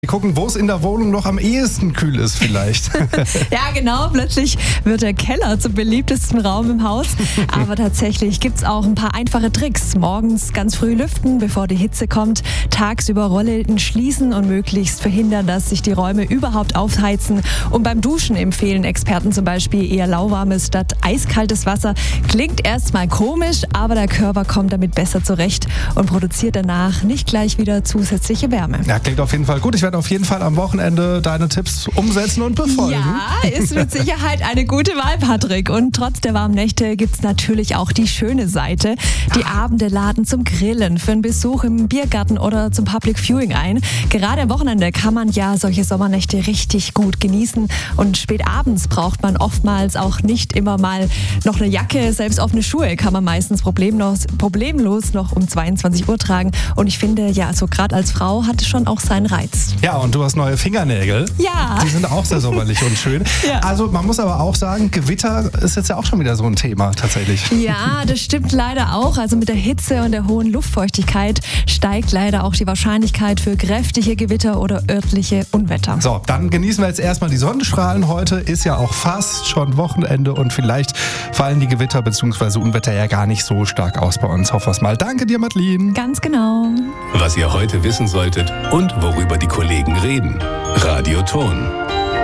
Wir gucken, wo es in der Wohnung noch am ehesten kühl ist vielleicht. Ja, genau. Plötzlich wird der Keller zum beliebtesten Raum im Haus. Aber tatsächlich gibt es auch ein paar einfache Tricks. Morgens ganz früh lüften, bevor die Hitze kommt. Tagsüber Rollläden schließen und möglichst verhindern, dass sich die Räume überhaupt aufheizen. Und beim Duschen empfehlen Experten zum Beispiel eher lauwarmes statt eiskaltes Wasser. Klingt erstmal komisch, aber der Körper kommt damit besser zurecht und produziert danach nicht gleich wieder zusätzliche Wärme. Ja, klingt auf jeden Fall gut. Ich werde auf jeden Fall am Wochenende deine Tipps umsetzen und befolgen. Ja, ist mit Sicherheit eine gute Wahl, Patrick. Und trotz der warmen Nächte gibt es natürlich auch die schöne Seite. Die Abende laden zum Grillen, für einen Besuch im Biergarten oder zum Public Viewing ein. Gerade am Wochenende kann man ja solche Sommernächte richtig gut genießen. Und spät abends braucht man oftmals auch nicht immer mal noch eine Jacke. Selbst offene Schuhe kann man meistens problemlos noch um 22 Uhr tragen. Und ich finde, ja, also gerade als Frau hat es schon auch seinen Reiz. Ja, und du hast neue Fingernägel. Ja. Die sind auch sehr sommerlich und schön. Ja. Also man muss aber auch sagen, Gewitter ist jetzt ja auch schon wieder so ein Thema tatsächlich. Ja, das stimmt leider auch. Also mit der Hitze und der hohen Luftfeuchtigkeit steigt leider auch die Wahrscheinlichkeit für kräftige Gewitter oder örtliche Unwetter. So, dann genießen wir jetzt erstmal die Sonnenstrahlen. Heute ist ja auch fast schon Wochenende und vielleicht fallen die Gewitter bzw. Unwetter ja gar nicht so stark aus bei uns. Hoffen wir es mal. Danke dir, Madeline. Ganz genau. Was ihr heute wissen solltet und worüber die Kollegen reden. Radio Ton.